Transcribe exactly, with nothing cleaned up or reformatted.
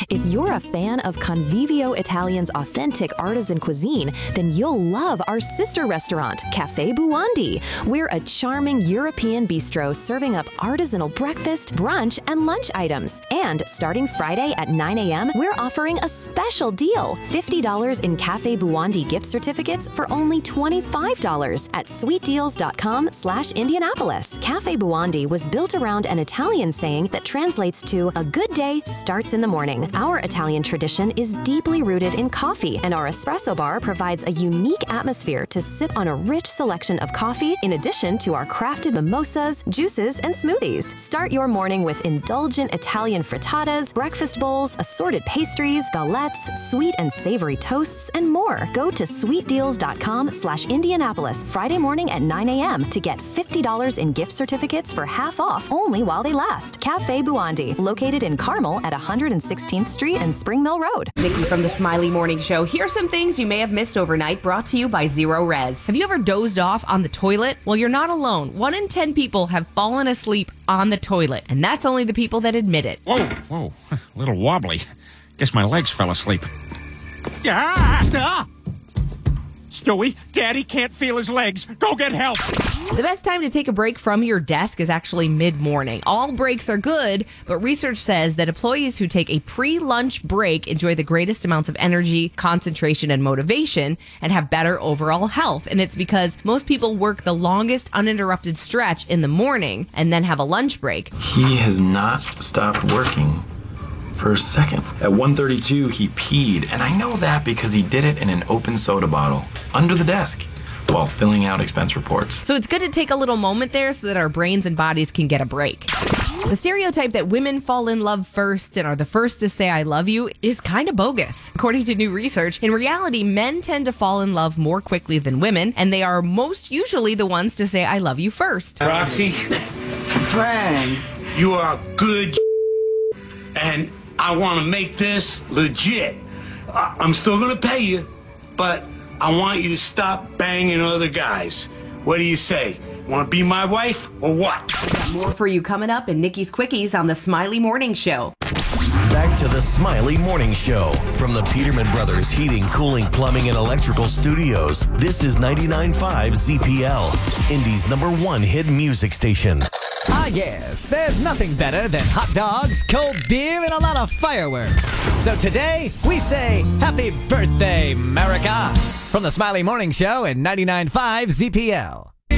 If you're a fan of Convivio Italian's authentic artisan cuisine, then you'll love our sister restaurant, Cafe Buondi. We're a charming European bistro serving up artisanal breakfast, brunch, and lunch items. And starting Friday at nine a.m., we're offering a special deal, fifty dollars in Cafe Buondi gift certificates for only twenty-five dollars at sweetdeals.com slash Indianapolis. Cafe Buondi was built around an Italian saying that translates to a good day starts in the morning. Our Italian tradition is deeply rooted in coffee, and our espresso bar provides a unique atmosphere to sip on a rich selection of coffee in addition to our crafted mimosas, juices, and smoothies. Start your morning with indulgent Italian frittatas, breakfast bowls, assorted pastries, galettes, sweet and savory toasts, and more. Go to sweetdeals.com slash Indianapolis Friday morning at nine a.m. to get fifty dollars in gift certificates for half off only while they last. Cafe Buondi, located in Carmel at one hundred sixteenth Street and Spring Mill Road. Nikki from the Smiley Morning Show. Here's some things you may have missed overnight, brought to you by Zero Res. Have you ever dozed off on the toilet? Well, you're not alone. One in ten people have fallen asleep on the toilet, and that's only the people that admit it. Whoa, whoa, a little wobbly. Guess my legs fell asleep. Yeah! Ah! Stewie, Daddy can't feel his legs. Go get help. The best time to take a break from your desk is actually mid-morning. All breaks are good, but research says that employees who take a pre-lunch break enjoy the greatest amounts of energy, concentration, and motivation, and have better overall health. And it's because most people work the longest uninterrupted stretch in the morning and then have a lunch break. He has not stopped working for a second. At one thirty-two, he peed, and I know that because he did it in an open soda bottle under the desk while filling out expense reports. So it's good to take a little moment there so that our brains and bodies can get a break. The stereotype that women fall in love first and are the first to say I love you is kind of bogus. According to new research, in reality, men tend to fall in love more quickly than women, and they are most usually the ones to say I love you first. Roxy, Frank, you are good, and I want to make this legit. I- I'm still going to pay you, but I want you to stop banging other guys. What do you say? Want to be my wife or what? More for you coming up in Nikki's Quickies on the Smiley Morning Show. Back to the Smiley Morning Show from the Peterman Brothers Heating, Cooling, Plumbing, and Electrical Studios. This is ninety-nine point five Z P L, Indy's number one hit music station. Ah, yes, there's nothing better than hot dogs, cold beer, and a lot of fireworks. So today, we say, Happy Birthday, America! From the Smiley Morning Show at ninety-nine point five Z P L.